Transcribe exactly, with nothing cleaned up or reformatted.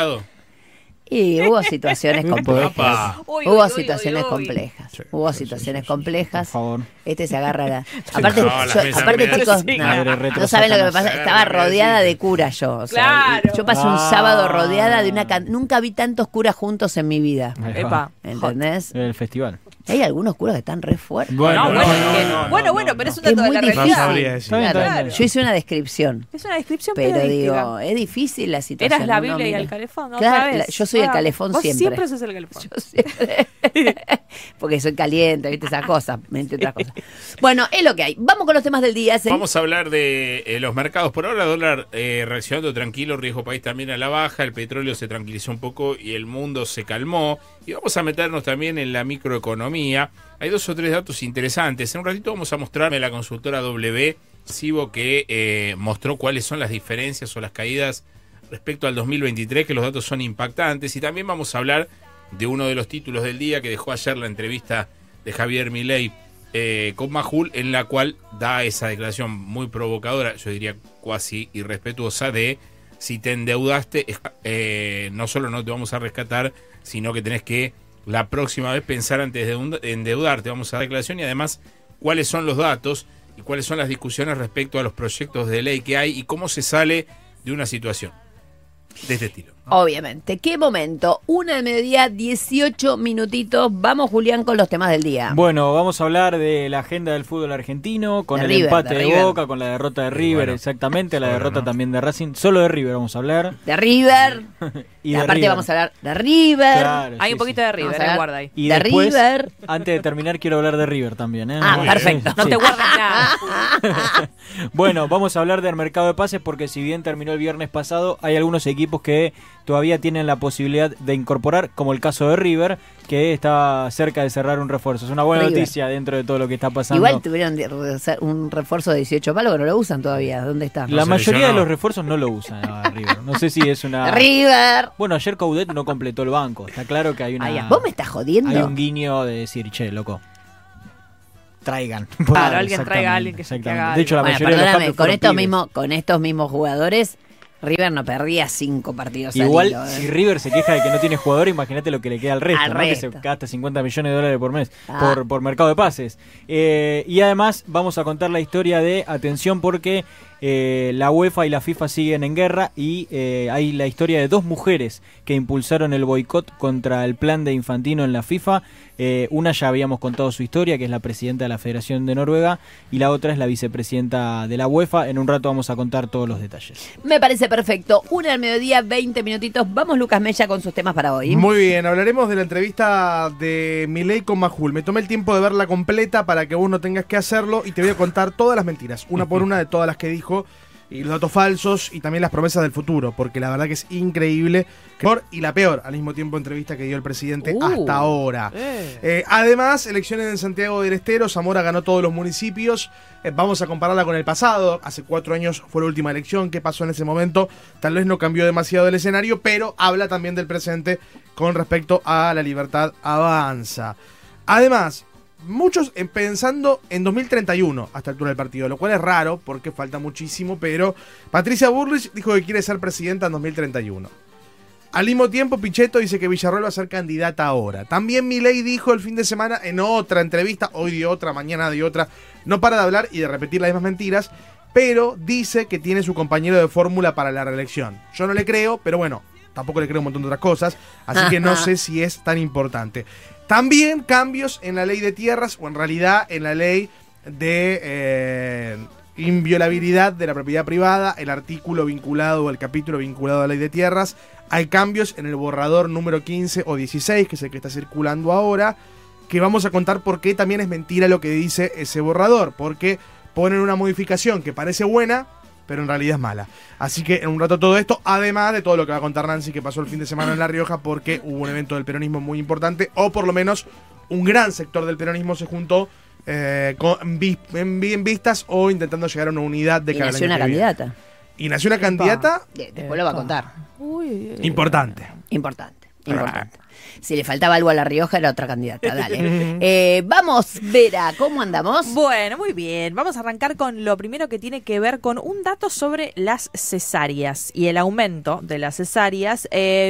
mercado? Y hubo situaciones complejas. Uy, Hubo uy, situaciones uy, uy. complejas. Sí, Hubo sí, situaciones sí, sí, complejas. Por favor. Este se agarra la. Aparte, No, las yo- mesas aparte me- chicos, Sí, no, claro. no saben lo que me pasa. Agarra Estaba la rodeada mesita. de curas yo. O sea, Claro. y yo pasé un Ah. sábado rodeada de una. can- Nunca vi tantos curas juntos en mi vida. Ahí va. Epa. ¿Entendés? El festival. Hay algunos curas que están re fuertes. Bueno, No, no, bueno, no, es que- no, no, bueno, no, bueno, no. pero es un Es dato de muy la difícil. realidad. No sabría decir. Está bien, está bien, Claro, está yo hice una descripción. Es una descripción Pero periodística. digo, es difícil la situación. Eras la uno Biblia y mira. el calefón, ¿no? Claro, Otra vez. la- yo soy el Ah, calefón vos siempre. siempre sos el calefón. Yo siempre. Porque soy caliente, ¿viste? Esas cosas, entre otras cosas. Bueno, es lo que hay. Vamos con los temas del día. ¿sí? Vamos a hablar de eh, los mercados. Por ahora, dólar eh, reaccionando tranquilo, riesgo país también a la baja, el petróleo se tranquilizó un poco y el mundo se calmó. Y vamos a meternos también en la microeconomía. Hay dos o tres datos interesantes. En un ratito vamos a mostrarme la consultora W, Cibo, que eh, mostró cuáles son las diferencias o las caídas respecto al dos mil veintitrés, que los datos son impactantes. Y también vamos a hablar de uno de los títulos del día que dejó ayer la entrevista de Javier Milei eh, con Majul, en la cual da esa declaración muy provocadora, yo diría cuasi irrespetuosa, de si te endeudaste, eh, no solo no te vamos a rescatar, sino que tenés que la próxima vez pensar antes de endeudarte. Vamos a dar declaración y además cuáles son los datos y cuáles son las discusiones respecto a los proyectos de ley que hay y cómo se sale de una situación de este estilo. Obviamente. ¿Qué momento? Una del mediodía, dieciocho minutitos. Vamos, Julián, con los temas del día. Bueno, vamos a hablar de la agenda del fútbol argentino, con De el River, empate de de, River. Boca, con la derrota de River, bueno, exactamente, la solo, derrota ¿no? también de Racing. Solo de River vamos a hablar. De River. Y Y de aparte River. vamos a hablar de River. Claro, Hay sí, un poquito sí. de River, Vamos a eh, ver. guarda ahí. Y de después, River. antes de terminar, quiero hablar de River también. ¿eh? Ah, Muy perfecto. No Sí. te guardes nada. Bueno, vamos a hablar del mercado de pases porque si bien terminó el viernes pasado, hay algunos equipos que todavía tienen la posibilidad de incorporar, como el caso de River, que está cerca de cerrar un refuerzo. Es una buena River. noticia dentro de todo lo que está pasando. Igual tuvieron de- de- un refuerzo de dieciocho palos que no lo usan todavía. ¿Dónde está? La se mayoría lesionó. de los refuerzos no lo usan a River. No sé si es una... River. Bueno, ayer Coudet no completó el banco. Está claro que hay una... Ay, ¿vos me estás jodiendo? Hay un guiño de decir, che, loco, traigan. Claro, alguien traiga a alguien que- que Exactamente. haga De hecho, la Bueno, mayoría de los perdóname, cambios con fueron estos, pibes. mismos, con estos mismos jugadores, River no perdía cinco partidos al Igual, hilo, ¿eh? si River se queja de que no tiene jugador, imagínate lo que le queda al resto, Al ¿no? Que resto. se gasta cincuenta millones de dólares por mes Ah. por, por mercado de pases. Eh, y además vamos a contar la historia de, atención porque eh, la UEFA y la FIFA siguen en guerra y eh, hay la historia de dos mujeres que impulsaron el boicot contra el plan de Infantino en la FIFA. Eh, una ya habíamos contado su historia, que es la presidenta de la Federación de Noruega, y la otra es la vicepresidenta de la UEFA. En un rato vamos a contar todos los detalles. Me parece perfecto. Una al mediodía, veinte minutitos. Vamos, Lucas Mella, con sus temas para hoy. Muy bien, hablaremos de la entrevista de Milei con Majul. Me tomé el tiempo de verla completa para que vos no tengas que hacerlo y te voy a contar todas las mentiras, una por una de todas las que dijo, y los datos falsos y también las promesas del futuro, porque la verdad que es increíble. La mejor y la peor al mismo tiempo entrevista que dio el presidente Uh. hasta ahora. Eh. Eh, además, elecciones en Santiago del Estero, Zamora ganó todos los municipios. Eh, vamos a compararla con el pasado. Hace cuatro años fue la última elección. ¿Qué pasó en ese momento? Tal vez no cambió demasiado el escenario, pero habla también del presente con respecto a la libertad avanza. Además, muchos eh, pensando en dos mil treinta y uno a esta altura del partido, lo cual es raro porque falta muchísimo, pero Patricia Bullrich dijo que quiere ser presidenta en dos mil treinta y uno. Al mismo tiempo, Pichetto dice que Villarroel va a ser candidata ahora. También Milei dijo el fin de semana en otra entrevista, hoy de otra, mañana de otra, no para de hablar y de repetir las mismas mentiras, pero dice que tiene su compañero de fórmula para la reelección. Yo no le creo, pero bueno, tampoco le creo un montón de otras cosas, así que no sé si es tan importante. También cambios en la ley de tierras, o en realidad en la ley de eh, inviolabilidad de la propiedad privada, el artículo vinculado o el capítulo vinculado a la ley de tierras. Hay cambios en el borrador número quince o dieciséis, que es el que está circulando ahora, que vamos a contar por qué también es mentira lo que dice ese borrador, porque ponen una modificación que parece buena, pero en realidad es mala. Así que en un rato todo esto, además de todo lo que va a contar Nancy que pasó el fin de semana en La Rioja, porque hubo un evento del peronismo muy importante, o por lo menos un gran sector del peronismo se juntó eh, con, en, vi- en vi- en vistas o intentando llegar a una unidad de Y cara al nació año una que viene. candidata. Y nació una candidata De- Después lo va a contar. Uy, importante. Importante, importante. Si le faltaba algo a La Rioja, era otra candidata. Dale. Eh, vamos, Vera, ¿cómo andamos? Bueno, muy bien. Vamos a arrancar con lo primero que tiene que ver con un dato sobre las cesáreas y el aumento de las cesáreas. Eh,